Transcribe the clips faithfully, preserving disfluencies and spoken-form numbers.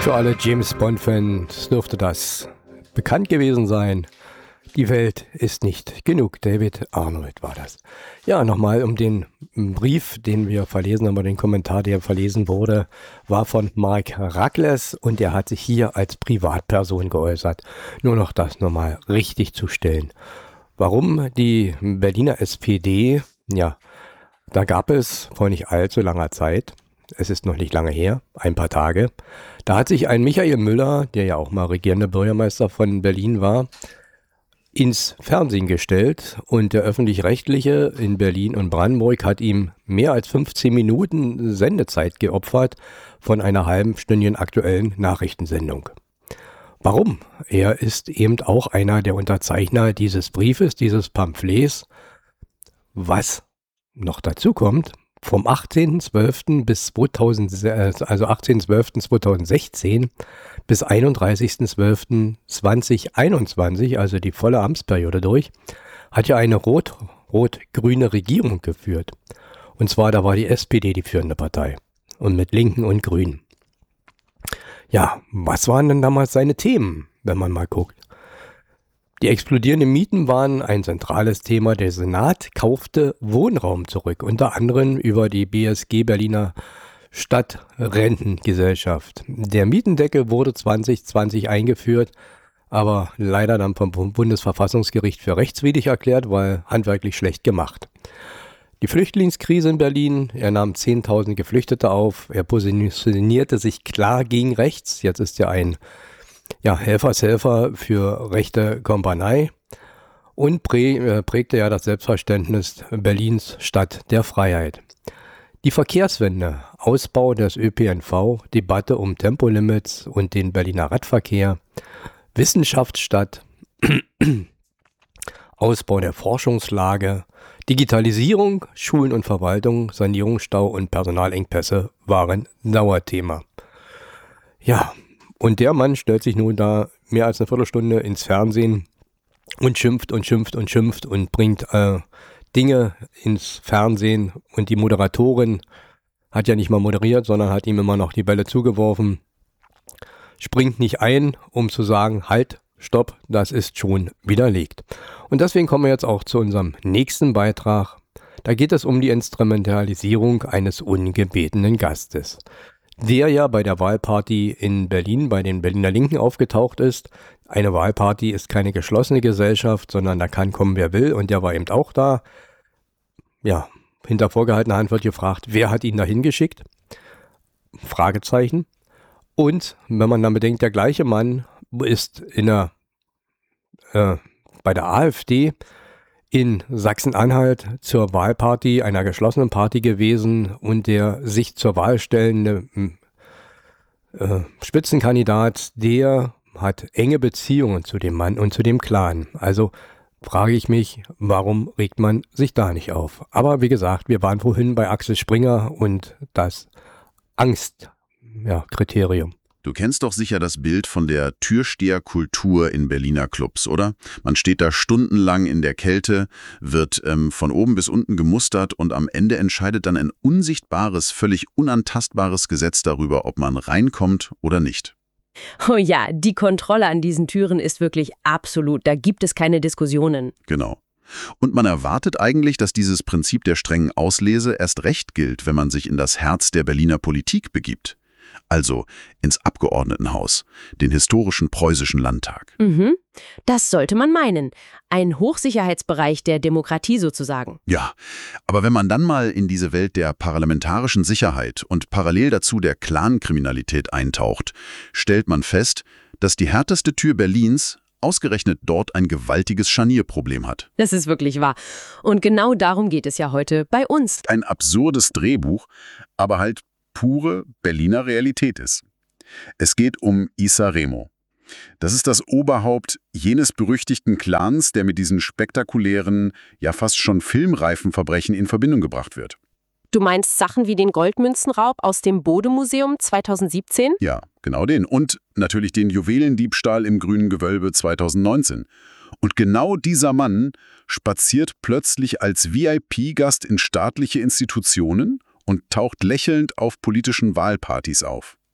Für alle James Bond-Fans dürfte das bekannt gewesen sein. Die Welt ist nicht genug. David Arnold war das. Ja, nochmal um den Brief, den wir verlesen haben, den Kommentar, der verlesen wurde, war von Mark Ragles und er hat sich hier als Privatperson geäußert. Nur noch das nochmal richtig zu stellen. Warum die Berliner S P D? Ja, da gab es vor nicht allzu langer Zeit, es ist noch nicht lange her, ein paar Tage, da hat sich ein Michael Müller, der ja auch mal regierender Bürgermeister von Berlin war, ins Fernsehen gestellt und der Öffentlich-Rechtliche in Berlin und Brandenburg hat ihm mehr als fünfzehn Minuten Sendezeit geopfert von einer halbstündigen aktuellen Nachrichtensendung. Warum? Er ist eben auch einer der Unterzeichner dieses Briefes, dieses Pamphlets. Was noch dazu kommt, vom achtzehnten zwölften bis zweitausend, also achtzehnten zwölften zweitausendsechzehn bis einunddreißigsten zwölften zweitausendeinundzwanzig, also die volle Amtsperiode durch, hat ja eine rot, rot-grüne Regierung geführt. Und zwar, da war die S P D die führende Partei. Und mit Linken und Grünen. Ja, was waren denn damals seine Themen, wenn man mal guckt? Die explodierenden Mieten waren ein zentrales Thema. Der Senat kaufte Wohnraum zurück, unter anderem über die B S G Berliner Stadtrentengesellschaft. Der Mietendeckel wurde zwanzig zwanzig eingeführt, aber leider dann vom Bundesverfassungsgericht für rechtswidrig erklärt, weil handwerklich schlecht gemacht. Die Flüchtlingskrise in Berlin, er nahm zehntausend Geflüchtete auf, er positionierte sich klar gegen rechts, jetzt ist er ein ja, Helfershelfer für rechte Kompanie und prä, äh, prägte ja das Selbstverständnis Berlins Stadt der Freiheit. Die Verkehrswende, Ausbau des Ö P N V, Debatte um Tempolimits und den Berliner Radverkehr, Wissenschaftsstadt, Ausbau der Forschungslage, Digitalisierung, Schulen und Verwaltung, Sanierungsstau und Personalengpässe waren Dauerthema. Ja, und der Mann stellt sich nun da mehr als eine Viertelstunde ins Fernsehen und schimpft und schimpft und schimpft und bringt äh, Dinge ins Fernsehen. Und die Moderatorin hat ja nicht mal moderiert, sondern hat ihm immer noch die Bälle zugeworfen. Springt nicht ein, um zu sagen, halt, stopp, das ist schon widerlegt. Und deswegen kommen wir jetzt auch zu unserem nächsten Beitrag. Da geht es um die Instrumentalisierung eines ungebetenen Gastes, der ja bei der Wahlparty in Berlin, bei den Berliner Linken aufgetaucht ist. Eine Wahlparty ist keine geschlossene Gesellschaft, sondern da kann kommen, wer will. Und der war eben auch da. Ja, hinter vorgehaltener Hand wird gefragt, wer hat ihn dahin geschickt? Fragezeichen. Und wenn man dann bedenkt, der gleiche Mann ist in der, äh, bei der AfD in Sachsen-Anhalt zur Wahlparty, einer geschlossenen Party gewesen und der sich zur Wahl stellende äh, Spitzenkandidat, der hat enge Beziehungen zu dem Mann und zu dem Clan. Also frage ich mich, warum regt man sich da nicht auf? Aber wie gesagt, wir waren vorhin bei Axel Springer und das Angst-Kriterium. Ja, Du kennst doch sicher das Bild von der Türsteherkultur in Berliner Clubs, oder? Man steht da stundenlang in der Kälte, wird ähm, von oben bis unten gemustert und am Ende entscheidet dann ein unsichtbares, völlig unantastbares Gesetz darüber, ob man reinkommt oder nicht. Oh ja, die Kontrolle an diesen Türen ist wirklich absolut. Da gibt es keine Diskussionen. Genau. Und man erwartet eigentlich, dass dieses Prinzip der strengen Auslese erst recht gilt, wenn man sich in das Herz der Berliner Politik begibt. Also ins Abgeordnetenhaus, den historischen preußischen Landtag. Mhm. Das sollte man meinen. Ein Hochsicherheitsbereich der Demokratie sozusagen. Ja, aber wenn man dann mal in diese Welt der parlamentarischen Sicherheit und parallel dazu der Clankriminalität eintaucht, stellt man fest, dass die härteste Tür Berlins ausgerechnet dort ein gewaltiges Scharnierproblem hat. Das ist wirklich wahr. Und genau darum geht es ja heute bei uns. Ein absurdes Drehbuch, aber halt pure Berliner Realität ist. Es geht um Issa Remo. Das ist das Oberhaupt jenes berüchtigten Clans, der mit diesen spektakulären, ja fast schon filmreifen Verbrechen in Verbindung gebracht wird. Du meinst Sachen wie den Goldmünzenraub aus dem Bode-Museum zweitausendsiebzehn? Ja, genau den. Und natürlich den Juwelendiebstahl im Grünen Gewölbe zweitausendneunzehn. Und genau dieser Mann spaziert plötzlich als V I P-Gast in staatliche Institutionen und taucht lächelnd auf politischen Wahlpartys auf.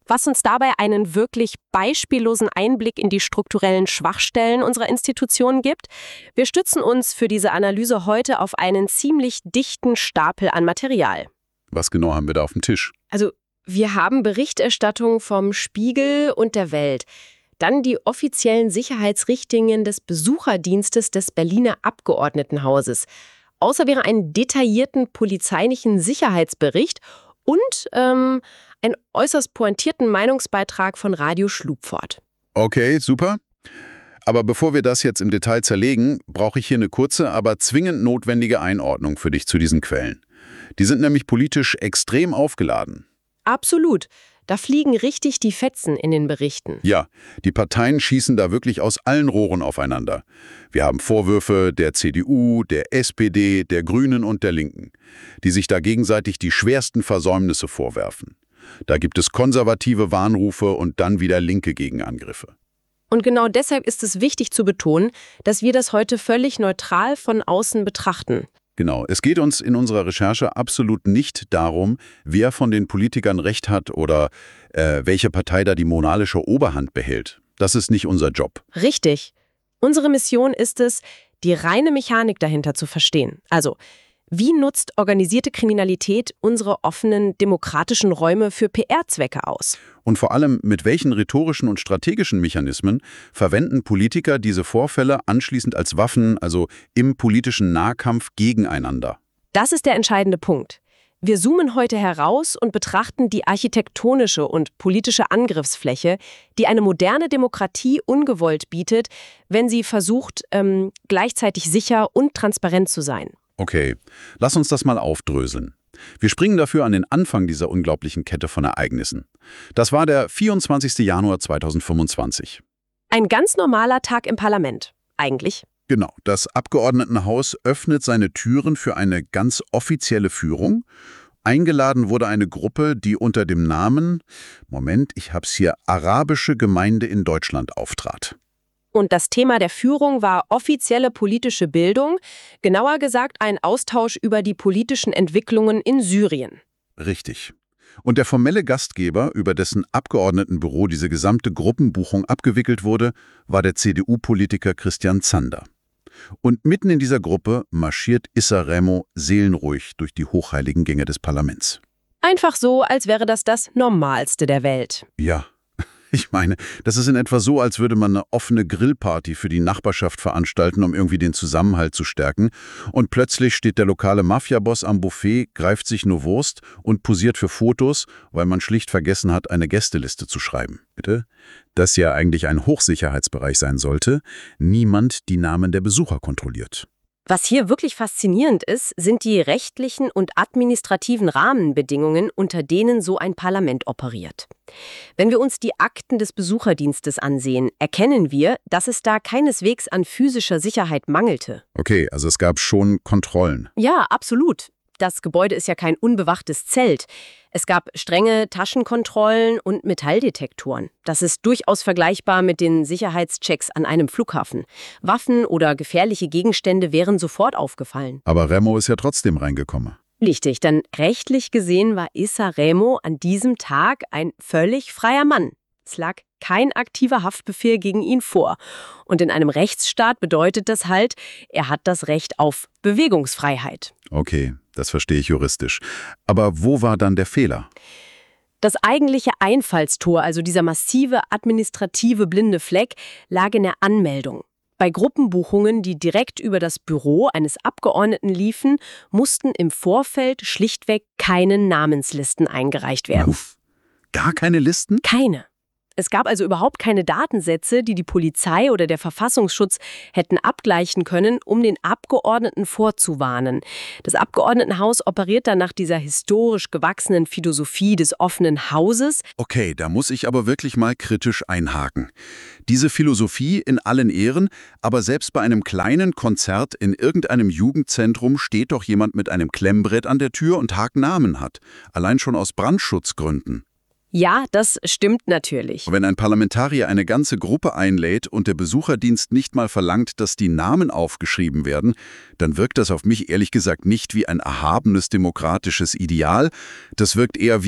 was uns dabei einen wirklich beispiellosen Einblick in die strukturellen Schwachstellen unserer Institutionen gibt. Wir stützen uns für diese Analyse heute auf einen ziemlich dichten Stapel an Material. Was genau haben wir da auf dem Tisch? Also, wir haben Berichterstattung vom Spiegel und der Welt. Dann die offiziellen Sicherheitsrichtlinien des Besucherdienstes des Berliner Abgeordnetenhauses. Außer einen detaillierten polizeilichen Sicherheitsbericht und ähm, einen äußerst pointierten Meinungsbeitrag von Radio Schlupfort. Okay, super. Aber bevor wir das jetzt im Detail zerlegen, brauche ich hier eine kurze, aber zwingend notwendige Einordnung für dich zu diesen Quellen. Die sind nämlich politisch extrem aufgeladen. Absolut. Da fliegen richtig die Fetzen in den Berichten. Ja, die Parteien schießen da wirklich aus allen Rohren aufeinander. Wir haben Vorwürfe der C D U, der S P D, der Grünen und der Linken, die sich da gegenseitig die schwersten Versäumnisse vorwerfen. Da gibt es konservative Warnrufe und dann wieder linke Gegenangriffe. Und genau deshalb ist es wichtig zu betonen, dass wir das heute völlig neutral von außen betrachten. Genau, es geht uns in unserer Recherche absolut nicht darum, wer von den Politikern recht hat oder äh, welche Partei da die moralische Oberhand behält. Das ist nicht unser Job. Richtig. Unsere Mission ist es, die reine Mechanik dahinter zu verstehen. Also, wie nutzt organisierte Kriminalität unsere offenen, demokratischen Räume für P R-Zwecke aus? Und vor allem, mit welchen rhetorischen und strategischen Mechanismen verwenden Politiker diese Vorfälle anschließend als Waffen, also im politischen Nahkampf gegeneinander? Das ist der entscheidende Punkt. Wir zoomen heute heraus und betrachten die architektonische und politische Angriffsfläche, die eine moderne Demokratie ungewollt bietet, wenn sie versucht, ähm, gleichzeitig sicher und transparent zu sein. Okay, lass uns das mal aufdröseln. Wir springen dafür an den Anfang dieser unglaublichen Kette von Ereignissen. Das war der vierundzwanzigster Januar zweitausendfünfundzwanzig. Ein ganz normaler Tag im Parlament, eigentlich. Genau, das Abgeordnetenhaus öffnet seine Türen für eine ganz offizielle Führung. Eingeladen wurde eine Gruppe, die unter dem Namen, Moment, ich hab's hier, Arabische Gemeinde in Deutschland auftrat. Und das Thema der Führung war offizielle politische Bildung, genauer gesagt ein Austausch über die politischen Entwicklungen in Syrien. Richtig. Und der formelle Gastgeber, über dessen Abgeordnetenbüro diese gesamte Gruppenbuchung abgewickelt wurde, war der C D U-Politiker Christian Zander. Und mitten in dieser Gruppe marschiert Issa Remo seelenruhig durch die hochheiligen Gänge des Parlaments. Einfach so, als wäre das das Normalste der Welt. Ja. Ich meine, das ist in etwa so, als würde man eine offene Grillparty für die Nachbarschaft veranstalten, um irgendwie den Zusammenhalt zu stärken. Und plötzlich steht der lokale Mafiaboss am Buffet, greift sich nur Wurst und posiert für Fotos, weil man schlicht vergessen hat, eine Gästeliste zu schreiben. Bitte? Das ja eigentlich ein Hochsicherheitsbereich sein sollte, niemand die Namen der Besucher kontrolliert. Was hier wirklich faszinierend ist, sind die rechtlichen und administrativen Rahmenbedingungen, unter denen so ein Parlament operiert. Wenn wir uns die Akten des Besucherdienstes ansehen, erkennen wir, dass es da keineswegs an physischer Sicherheit mangelte. Okay, also es gab schon Kontrollen. Ja, absolut. Das Gebäude ist ja kein unbewachtes Zelt. Es gab strenge Taschenkontrollen und Metalldetektoren. Das ist durchaus vergleichbar mit den Sicherheitschecks an einem Flughafen. Waffen oder gefährliche Gegenstände wären sofort aufgefallen. Aber Remo ist ja trotzdem reingekommen. Richtig, denn rechtlich gesehen war Issa Remo an diesem Tag ein völlig freier Mann. Es lag kein aktiver Haftbefehl gegen ihn vor. Und in einem Rechtsstaat bedeutet das halt, er hat das Recht auf Bewegungsfreiheit. Okay, das verstehe ich juristisch. Aber wo war dann der Fehler? Das eigentliche Einfallstor, also dieser massive administrative blinde Fleck, lag in der Anmeldung. Bei Gruppenbuchungen, die direkt über das Büro eines Abgeordneten liefen, mussten im Vorfeld schlichtweg keine Namenslisten eingereicht werden. Uff, gar keine Listen? Keine. Es gab also überhaupt keine Datensätze, die die Polizei oder der Verfassungsschutz hätten abgleichen können, um den Abgeordneten vorzuwarnen. Das Abgeordnetenhaus operiert dann nach dieser historisch gewachsenen Philosophie des offenen Hauses. Okay, da muss ich aber wirklich mal kritisch einhaken. Diese Philosophie in allen Ehren, aber selbst bei einem kleinen Konzert in irgendeinem Jugendzentrum steht doch jemand mit einem Klemmbrett an der Tür und Hakennamen hat. Allein schon aus Brandschutzgründen. Ja, das stimmt natürlich. Wenn ein Parlamentarier eine ganze Gruppe einlädt und der Besucherdienst nicht mal verlangt, dass die Namen aufgeschrieben werden, dann wirkt das auf mich ehrlich gesagt nicht wie ein erhabenes demokratisches Ideal. Das wirkt eher wie,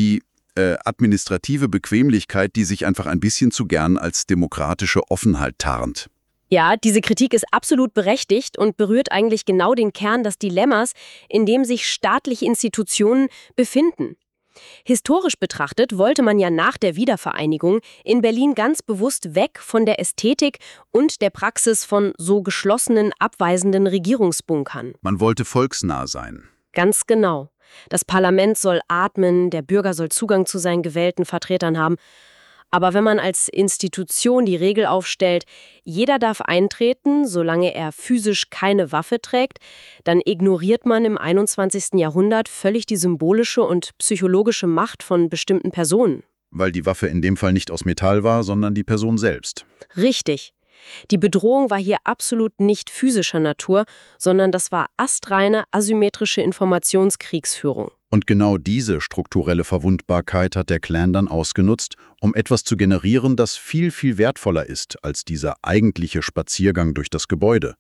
Äh, administrative Bequemlichkeit, die sich einfach ein bisschen zu gern als demokratische Offenheit tarnt. Ja, diese Kritik ist absolut berechtigt und berührt eigentlich genau den Kern des Dilemmas, in dem sich staatliche Institutionen befinden. Historisch betrachtet wollte man ja nach der Wiedervereinigung in Berlin ganz bewusst weg von der Ästhetik und der Praxis von so geschlossenen, abweisenden Regierungsbunkern. Man wollte volksnah sein. Ganz genau. Das Parlament soll atmen, der Bürger soll Zugang zu seinen gewählten Vertretern haben. Aber wenn man als Institution die Regel aufstellt, jeder darf eintreten, solange er physisch keine Waffe trägt, dann ignoriert man im einundzwanzigsten Jahrhundert völlig die symbolische und psychologische Macht von bestimmten Personen. Weil die Waffe in dem Fall nicht aus Metall war, sondern die Person selbst. Richtig. Die Bedrohung war hier absolut nicht physischer Natur, sondern das war astreine, asymmetrische Informationskriegsführung. Und genau diese strukturelle Verwundbarkeit hat der Klan dann ausgenutzt, um etwas zu generieren, das viel, viel wertvoller ist als dieser eigentliche Spaziergang durch das Gebäude.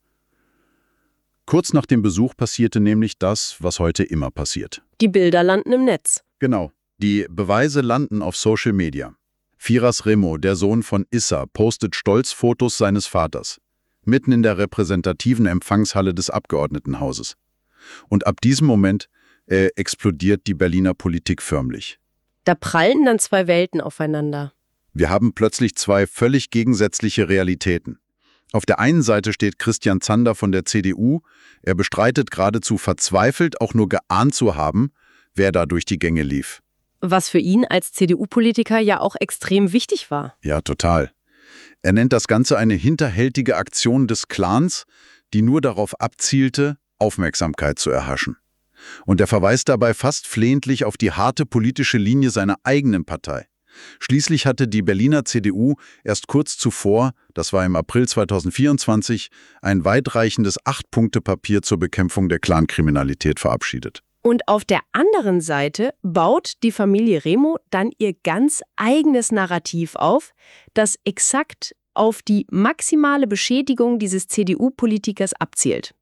Kurz nach dem Besuch passierte nämlich das, was heute immer passiert. Die Bilder landen im Netz. Genau, die Beweise landen auf Social Media. Firas Remo, der Sohn von Issa, postet stolz Fotos seines Vaters, mitten in der repräsentativen Empfangshalle des Abgeordnetenhauses. Und ab diesem Moment äh, explodiert die Berliner Politik förmlich. Da prallten dann zwei Welten aufeinander. Wir haben plötzlich zwei völlig gegensätzliche Realitäten. Auf der einen Seite steht Christian Zander von der C D U. Er bestreitet geradezu verzweifelt, auch nur geahnt zu haben, wer da durch die Gänge lief. Was für ihn als C D U-Politiker ja auch extrem wichtig war. Ja, total. Er nennt das Ganze eine hinterhältige Aktion des Clans, die nur darauf abzielte, Aufmerksamkeit zu erhaschen. Und er verweist dabei fast flehentlich auf die harte politische Linie seiner eigenen Partei. Schließlich hatte die Berliner C D U erst kurz zuvor, das war im April zweitausendvierundzwanzig, ein weitreichendes Acht-Punkte-Papier zur Bekämpfung der Clankriminalität verabschiedet. Und auf der anderen Seite baut die Familie Remo dann ihr ganz eigenes Narrativ auf, das exakt auf die maximale Beschädigung dieses C D U-Politikers abzielt.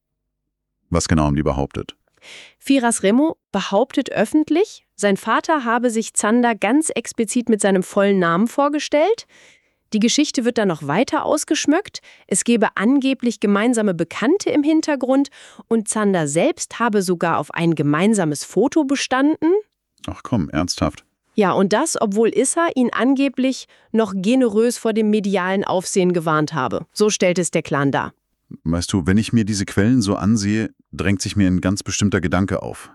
Was genau haben die behauptet? Firas Remo behauptet öffentlich, sein Vater habe sich Zander ganz explizit mit seinem vollen Namen vorgestellt. Die Geschichte wird dann noch weiter ausgeschmückt. Es gebe angeblich gemeinsame Bekannte im Hintergrund und Zander selbst habe sogar auf ein gemeinsames Foto bestanden. Ach komm, ernsthaft? Ja, und das, obwohl Issa ihn angeblich noch generös vor dem medialen Aufsehen gewarnt habe. So stellt es der Clan dar. Weißt du, wenn ich mir diese Quellen so ansehe, drängt sich mir ein ganz bestimmter Gedanke auf.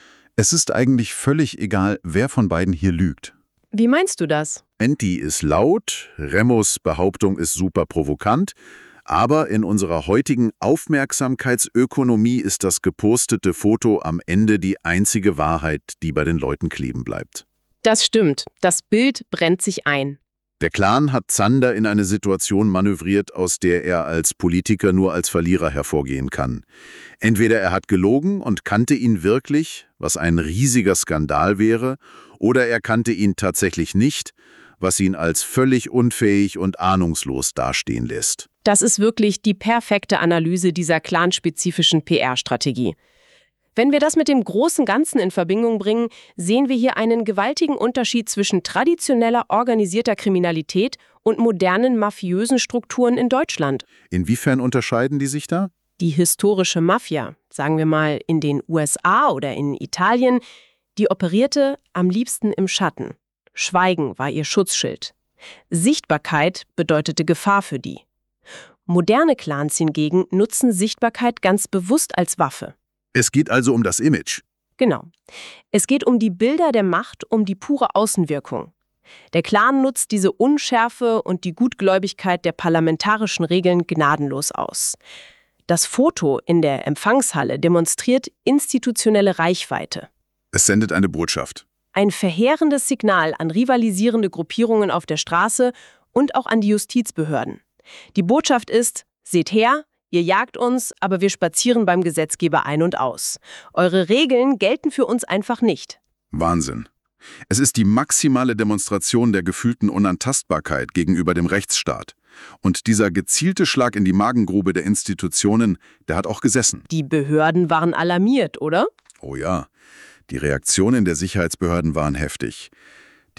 Es ist eigentlich völlig egal, wer von beiden hier lügt. Wie meinst du das? Enti ist laut, Remos Behauptung ist super provokant, aber in unserer heutigen Aufmerksamkeitsökonomie ist das gepostete Foto am Ende die einzige Wahrheit, die bei den Leuten kleben bleibt. Das stimmt. Das Bild brennt sich ein. Der Clan hat Zander in eine Situation manövriert, aus der er als Politiker nur als Verlierer hervorgehen kann. Entweder er hat gelogen und kannte ihn wirklich, was ein riesiger Skandal wäre, oder er kannte ihn tatsächlich nicht, was ihn als völlig unfähig und ahnungslos dastehen lässt. Das ist wirklich die perfekte Analyse dieser clanspezifischen P R-Strategie. Wenn wir das mit dem großen Ganzen in Verbindung bringen, sehen wir hier einen gewaltigen Unterschied zwischen traditioneller organisierter Kriminalität und modernen mafiösen Strukturen in Deutschland. Inwiefern unterscheiden die sich da? Die historische Mafia, sagen wir mal in den U S A oder in Italien, die operierte am liebsten im Schatten. Schweigen war ihr Schutzschild. Sichtbarkeit bedeutete Gefahr für die. Moderne Clans hingegen nutzen Sichtbarkeit ganz bewusst als Waffe. Es geht also um das Image. Genau. Es geht um die Bilder der Macht, um die pure Außenwirkung. Der Clan nutzt diese Unschärfe und die Gutgläubigkeit der parlamentarischen Regeln gnadenlos aus. Das Foto in der Empfangshalle demonstriert institutionelle Reichweite. Es sendet eine Botschaft. Ein verheerendes Signal an rivalisierende Gruppierungen auf der Straße und auch an die Justizbehörden. Die Botschaft ist: Seht her, ihr jagt uns, aber wir spazieren beim Gesetzgeber ein und aus. Eure Regeln gelten für uns einfach nicht. Wahnsinn. Es ist die maximale Demonstration der gefühlten Unantastbarkeit gegenüber dem Rechtsstaat. Und dieser gezielte Schlag in die Magengrube der Institutionen, der hat auch gesessen. Die Behörden waren alarmiert, oder? Oh ja. Die Reaktionen der Sicherheitsbehörden waren heftig.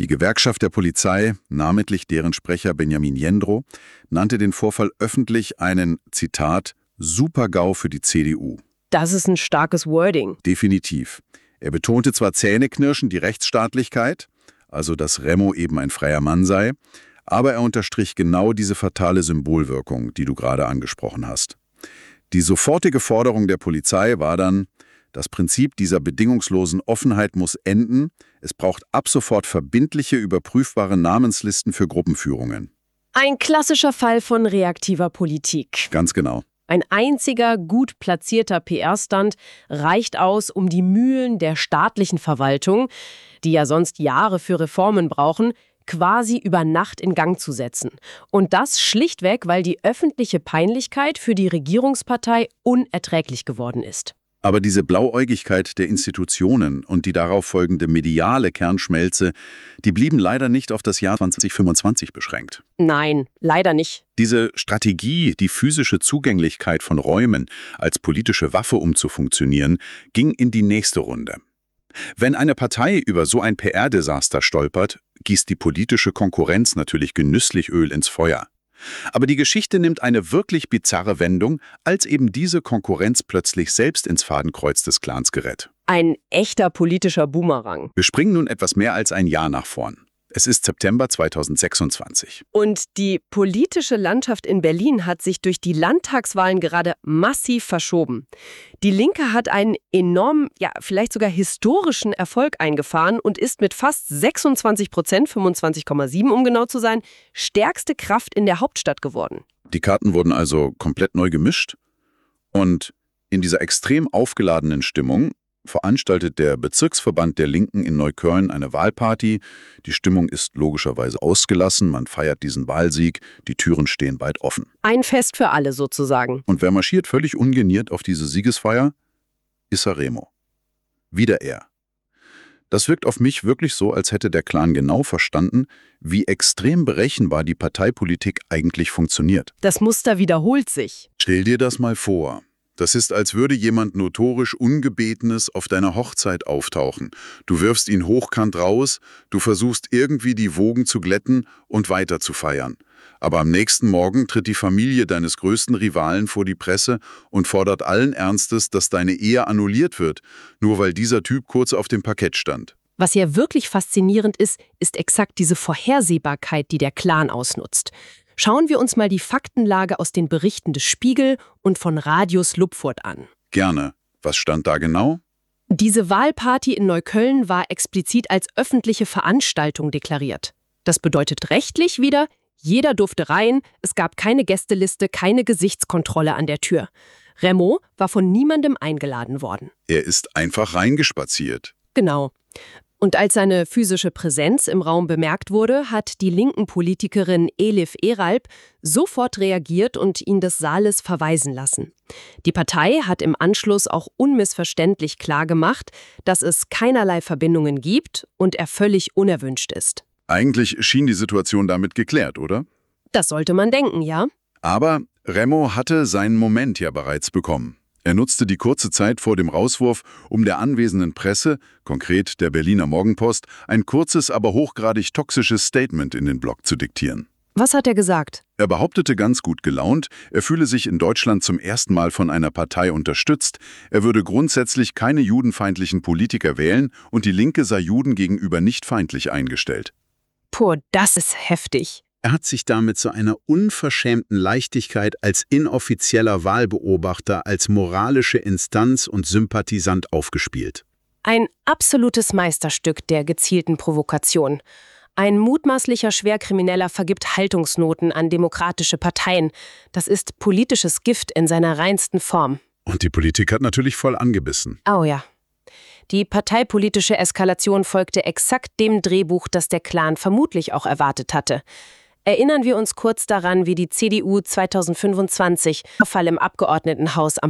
Die Gewerkschaft der Polizei, namentlich deren Sprecher Benjamin Jendrow, nannte den Vorfall öffentlich einen, Zitat, Super-GAU für die C D U. Das ist ein starkes Wording. Definitiv. Er betonte zwar zähneknirschend die Rechtsstaatlichkeit, also dass Remo eben ein freier Mann sei, aber er unterstrich genau diese fatale Symbolwirkung, die du gerade angesprochen hast. Die sofortige Forderung der Polizei war dann, das Prinzip dieser bedingungslosen Offenheit muss enden, es braucht ab sofort verbindliche, überprüfbare Namenslisten für Gruppenführungen. Ein klassischer Fall von reaktiver Politik. Ganz genau. Ein einziger gut platzierter P R-Stunt reicht aus, um die Mühlen der staatlichen Verwaltung, die ja sonst Jahre für Reformen brauchen, quasi über Nacht in Gang zu setzen. Und das schlichtweg, weil die öffentliche Peinlichkeit für die Regierungspartei unerträglich geworden ist. Aber diese Blauäugigkeit der Institutionen und die darauf folgende mediale Kernschmelze, die blieben leider nicht auf das Jahr zwanzig fünfundzwanzig beschränkt. Nein, leider nicht. Diese Strategie, die physische Zugänglichkeit von Räumen als politische Waffe umzufunktionieren, ging in die nächste Runde. Wenn eine Partei über so ein P R-Desaster stolpert, gießt die politische Konkurrenz natürlich genüsslich Öl ins Feuer. Aber die Geschichte nimmt eine wirklich bizarre Wendung, als eben diese Konkurrenz plötzlich selbst ins Fadenkreuz des Clans gerät. Ein echter politischer Boomerang. Wir springen nun etwas mehr als ein Jahr nach vorn. Es ist September zweitausendsechsundzwanzig. Und die politische Landschaft in Berlin hat sich durch die Landtagswahlen gerade massiv verschoben. Die Linke hat einen enormen, ja vielleicht sogar historischen Erfolg eingefahren und ist mit fast sechsundzwanzig Prozent, fünfundzwanzig Komma sieben um genau zu sein, stärkste Kraft in der Hauptstadt geworden. Die Karten wurden also komplett neu gemischt und in dieser extrem aufgeladenen Stimmung veranstaltet der Bezirksverband der Linken in Neukölln eine Wahlparty. Die Stimmung ist logischerweise ausgelassen, man feiert diesen Wahlsieg, die Türen stehen weit offen. Ein Fest für alle sozusagen. Und wer marschiert völlig ungeniert auf diese Siegesfeier? Issa Remo. Wieder er. Das wirkt auf mich wirklich so, als hätte der Clan genau verstanden, wie extrem berechenbar die Parteipolitik eigentlich funktioniert. Das Muster wiederholt sich. Stell dir das mal vor. Das ist, als würde jemand notorisch Ungebetenes auf deiner Hochzeit auftauchen. Du wirfst ihn hochkant raus, du versuchst irgendwie die Wogen zu glätten und weiter zu feiern. Aber am nächsten Morgen tritt die Familie deines größten Rivalen vor die Presse und fordert allen Ernstes, dass deine Ehe annulliert wird, nur weil dieser Typ kurz auf dem Parkett stand. Was ja wirklich faszinierend ist, ist exakt diese Vorhersehbarkeit, die der Clan ausnutzt. Schauen wir uns mal die Faktenlage aus den Berichten des Spiegel und von Radius Lupfurt an. Gerne. Was stand da genau? Diese Wahlparty in Neukölln war explizit als öffentliche Veranstaltung deklariert. Das bedeutet rechtlich wieder, jeder durfte rein, es gab keine Gästeliste, keine Gesichtskontrolle an der Tür. Remo war von niemandem eingeladen worden. Er ist einfach reingespaziert. Genau. Und als seine physische Präsenz im Raum bemerkt wurde, hat die linken Politikerin Elif Eralp sofort reagiert und ihn des Saales verweisen lassen. Die Partei hat im Anschluss auch unmissverständlich klargemacht, dass es keinerlei Verbindungen gibt und er völlig unerwünscht ist. Eigentlich schien die Situation damit geklärt, oder? Das sollte man denken, ja? Aber Remo hatte seinen Moment ja bereits bekommen. Er nutzte die kurze Zeit vor dem Rauswurf, um der anwesenden Presse, konkret der Berliner Morgenpost, ein kurzes, aber hochgradig toxisches Statement in den Blog zu diktieren. Was hat er gesagt? Er behauptete ganz gut gelaunt, er fühle sich in Deutschland zum ersten Mal von einer Partei unterstützt, er würde grundsätzlich keine judenfeindlichen Politiker wählen und die Linke sei Juden gegenüber nicht feindlich eingestellt. Puh, das ist heftig. Er hat sich damit zu einer unverschämten Leichtigkeit als inoffizieller Wahlbeobachter, als moralische Instanz und Sympathisant aufgespielt. Ein absolutes Meisterstück der gezielten Provokation. Ein mutmaßlicher Schwerkrimineller vergibt Haltungsnoten an demokratische Parteien. Das ist politisches Gift in seiner reinsten Form. Und die Politik hat natürlich voll angebissen. Oh ja. Die parteipolitische Eskalation folgte exakt dem Drehbuch, das der Clan vermutlich auch erwartet hatte. Erinnern wir uns kurz daran, wie die C D U zweitausendfünfundzwanzig Fall im Abgeordnetenhaus am